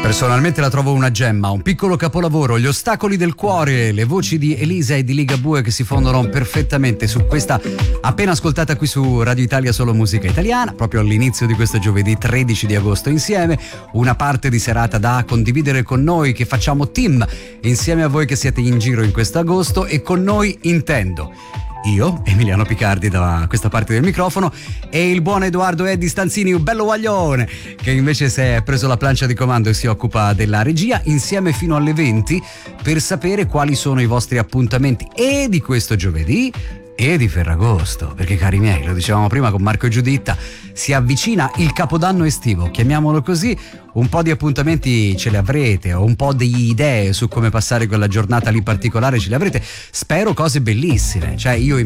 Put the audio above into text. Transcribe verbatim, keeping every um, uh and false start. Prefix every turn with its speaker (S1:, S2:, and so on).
S1: Personalmente la trovo una gemma, un piccolo capolavoro, gli ostacoli del cuore, le voci di Elisa e di Ligabue che si fondono perfettamente su questa appena ascoltata qui su Radio Italia Solo Musica Italiana, proprio all'inizio di questo giovedì tredici di agosto insieme, una parte di serata da condividere con noi, che facciamo team insieme a voi che siete in giro in questo agosto, e con noi intendo io, Emiliano Picardi, da questa parte del microfono, e il buon Edoardo Eddi Stanzini, un bello guaglione, che invece si è preso la plancia di comando e si occupa della regia, insieme fino alle venti per sapere quali sono i vostri appuntamenti e di questo giovedì e di Ferragosto, perché cari miei, lo dicevamo prima con Marco e Giuditta, si avvicina il capodanno estivo, chiamiamolo così. Un po' di appuntamenti ce li avrete, o un po' di idee su come passare quella giornata lì particolare ce li avrete, spero cose bellissime, cioè io